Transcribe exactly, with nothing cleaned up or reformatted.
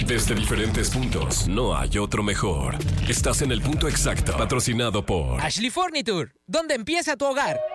Desde diferentes puntos, no hay otro mejor. Estás en el punto exacto, patrocinado por Ashley Furniture, ¿dónde empieza tu hogar?